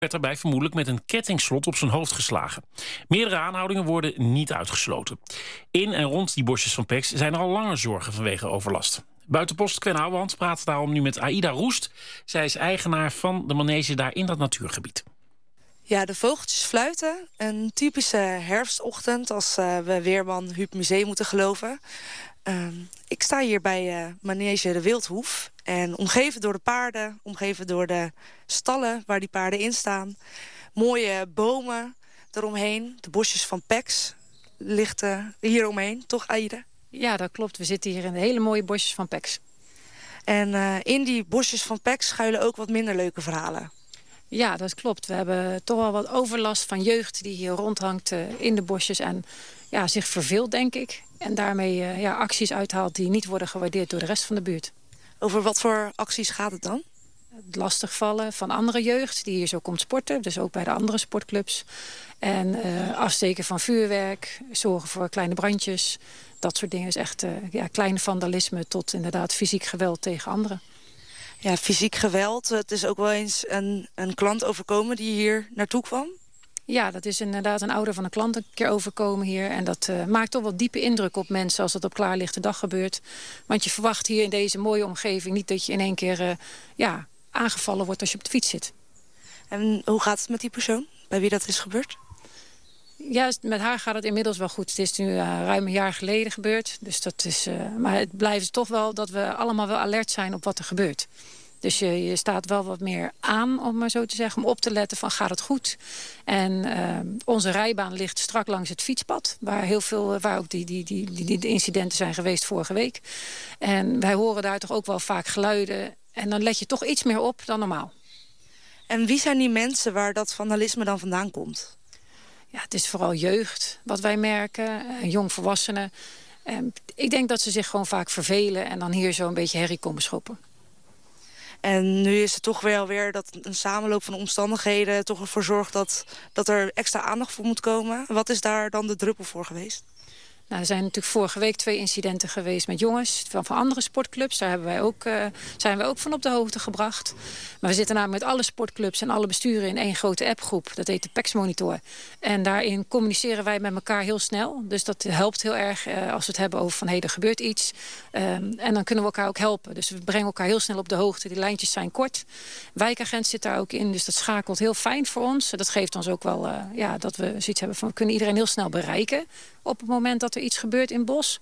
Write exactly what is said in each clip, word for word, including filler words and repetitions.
werd daarbij vermoedelijk met een kettingslot op zijn hoofd geslagen. Meerdere aanhoudingen worden niet uitgesloten. In en rond die bosjes van Pex zijn er al langer zorgen vanwege overlast. Buitenpost Kwen Ouwehand praat daarom nu met Aida Roest. Zij is eigenaar van de manege daar in dat natuurgebied. Ja, de vogeltjes fluiten. Een typische herfstochtend als uh, we weerman Huub Museum moeten geloven. Uh, ik sta hier bij uh, manege de Wildhoef. En omgeven door de paarden, omgeven door de stallen waar die paarden in staan. Mooie bomen eromheen. De bosjes van Pex ligt hier omheen, toch Aida? Ja, dat klopt. We zitten hier in de hele mooie bosjes van Pex. En uh, in die bosjes van Pex schuilen ook wat minder leuke verhalen. Ja, dat klopt. We hebben toch wel wat overlast van jeugd die hier rondhangt uh, in de bosjes. En ja, zich verveelt, denk ik. En daarmee uh, ja, acties uithaalt die niet worden gewaardeerd door de rest van de buurt. Over wat voor acties gaat het dan? Het lastigvallen van andere jeugd die hier zo komt sporten. Dus ook bij de andere sportclubs. En uh, afsteken van vuurwerk, zorgen voor kleine brandjes. Dat soort dingen is echt uh, ja, kleine vandalisme tot inderdaad fysiek geweld tegen anderen. Ja, fysiek geweld. Het is ook wel eens een, een klant overkomen die hier naartoe kwam. Ja, dat is inderdaad een ouder van een klant een keer overkomen hier. En dat uh, maakt toch wel diepe indruk op mensen als dat op klaarlichte dag gebeurt. Want je verwacht hier in deze mooie omgeving niet dat je in één keer uh, ja, aangevallen wordt als je op de fiets zit. En hoe gaat het met die persoon? Bij wie dat is gebeurd? Ja, met haar gaat het inmiddels wel goed. Het is nu uh, ruim een jaar geleden gebeurd. Dus dat is, uh, maar het blijft toch wel dat we allemaal wel alert zijn op wat er gebeurt. Dus je, je staat wel wat meer aan, om maar zo te zeggen, om op te letten van gaat het goed. En uh, onze rijbaan ligt strak langs het fietspad, waar heel veel, waar ook die, die, die, die, die incidenten zijn geweest vorige week. En wij horen daar toch ook wel vaak geluiden. En dan let je toch iets meer op dan normaal. En wie zijn die mensen waar dat vandalisme dan vandaan komt? Ja, het is vooral jeugd wat wij merken, uh, jongvolwassenen. Uh, ik denk dat ze zich gewoon vaak vervelen en dan hier zo een beetje herrie komen schoppen. En nu is het toch wel weer dat een samenloop van omstandigheden toch ervoor zorgt dat, dat er extra aandacht voor moet komen. Wat is daar dan de druppel voor geweest? Nou, er zijn natuurlijk vorige week twee incidenten geweest met jongens van, van andere sportclubs. Daar hebben wij ook, uh, zijn wij ook van op de hoogte gebracht. Maar we zitten namelijk met alle sportclubs en alle besturen in één grote appgroep. Dat heet de Pex Monitor. En daarin communiceren wij met elkaar heel snel. Dus dat helpt heel erg uh, als we het hebben over van hé, hey, er gebeurt iets. Um, en dan kunnen we elkaar ook helpen. Dus we brengen elkaar heel snel op de hoogte. Die lijntjes zijn kort. Wijkagent zit daar ook in, dus dat schakelt heel fijn voor ons. Dat geeft ons ook wel uh, ja, dat we zoiets hebben van we kunnen iedereen heel snel bereiken op het moment dat er iets gebeurt in het bos.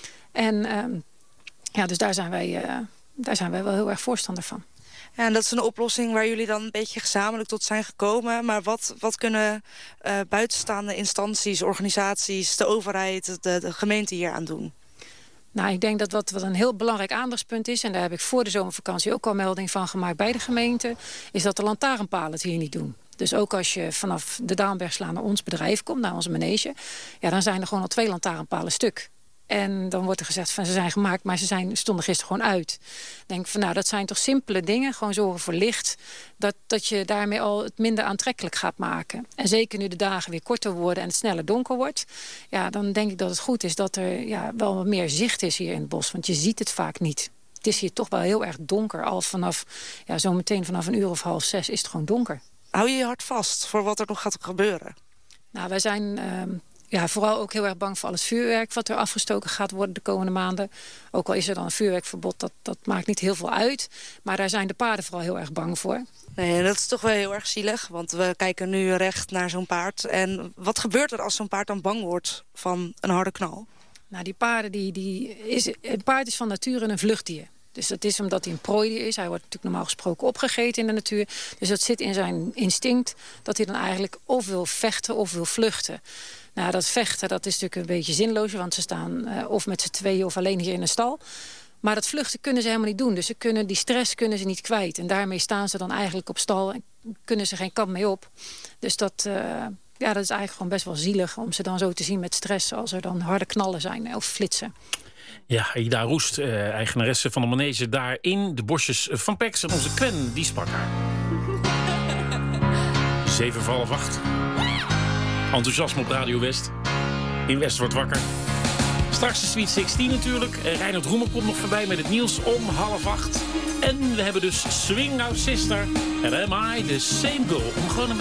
En um, ja, dus daar zijn, wij, uh, daar zijn wij wel heel erg voorstander van. Ja, en dat is een oplossing waar jullie dan een beetje gezamenlijk tot zijn gekomen. Maar wat, wat kunnen uh, buitenstaande instanties, organisaties, de overheid, de, de gemeente hier aan doen? Nou, ik denk dat wat, wat een heel belangrijk aandachtspunt is, en daar heb ik voor de zomervakantie ook al melding van gemaakt bij de gemeente, is dat de lantaarnpalen het hier niet doen. Dus ook als je vanaf de Daanbergslaan naar ons bedrijf komt, naar onze manege, ja, dan zijn er gewoon al twee lantaarnpalen stuk. En dan wordt er gezegd van ze zijn gemaakt, maar ze zijn, stonden gisteren gewoon uit. Ik denk van nou, dat zijn toch simpele dingen. Gewoon zorgen voor licht. Dat, dat je daarmee al het minder aantrekkelijk gaat maken. En zeker nu de dagen weer korter worden en het sneller donker wordt. Ja, dan denk ik dat het goed is dat er ja, wel wat meer zicht is hier in het bos. Want je ziet het vaak niet. Het is hier toch wel heel erg donker. Al vanaf, ja, zo meteen vanaf een uur of half zes is het gewoon donker. Hou je je hart vast voor wat er nog gaat gebeuren? Nou, wij zijn uh, ja, vooral ook heel erg bang voor al het vuurwerk wat er afgestoken gaat worden de komende maanden. Ook al is er dan een vuurwerkverbod, dat, dat maakt niet heel veel uit. Maar daar zijn de paarden vooral heel erg bang voor. Nee, dat is toch wel heel erg zielig, want we kijken nu recht naar zo'n paard. En wat gebeurt er als zo'n paard dan bang wordt van een harde knal? Nou, die paarden, die, die is, een paard is van nature een vluchtdier. Dus dat is omdat hij een prooidier is. Hij wordt natuurlijk normaal gesproken opgegeten in de natuur. Dus dat zit in zijn instinct dat hij dan eigenlijk of wil vechten of wil vluchten. Nou, dat vechten dat is natuurlijk een beetje zinloos, want ze staan uh, of met z'n tweeën of alleen hier in een stal. Maar dat vluchten kunnen ze helemaal niet doen. Dus ze kunnen, die stress kunnen ze niet kwijt. En daarmee staan ze dan eigenlijk op stal en kunnen ze geen kant mee op. Dus dat, uh, ja, dat is eigenlijk gewoon best wel zielig om ze dan zo te zien met stress als er dan harde knallen zijn of flitsen. Ja, Aida Roest, uh, eigenaresse van de manege daar in de bosjes van Pex. En onze Kwen, die sprak haar. Zeven voor half acht. Enthousiasme op Radio West. In West wordt wakker. Straks de Sweet zestien natuurlijk. Uh, Reinhard Roemer komt nog voorbij met het nieuws om half acht. En we hebben dus Swing Out Sister En am I the same girl? Om gewoon een